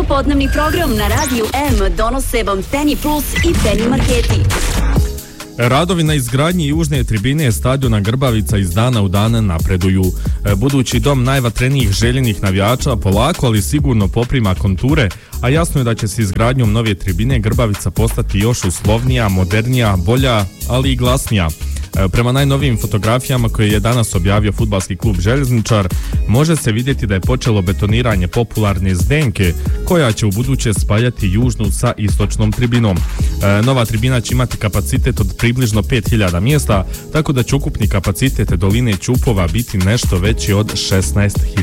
Podnevni program na Radiju M donose vam Penny Plus i Penny Marketi. Radovi na izgradnji južne tribine stadiona Grbavica iz dana u dan napreduju. Budući dom najvatrenijih željenih navijača polako, ali sigurno poprima konture, a jasno je da će se izgradnjom nove tribine Grbavica postati još uslovnija, modernija, bolja, ali i glasnija. Prema najnovijim fotografijama koje je danas objavio fudbalski klub Željezničar, može se vidjeti da je počelo betoniranje popularne Zdenke, koja će u buduće spajati južnu sa istočnom tribinom. Nova tribina će imati kapacitet od približno 5000 mjesta, tako da će ukupni kapacitet doline Ćupova biti nešto veći od 16.000.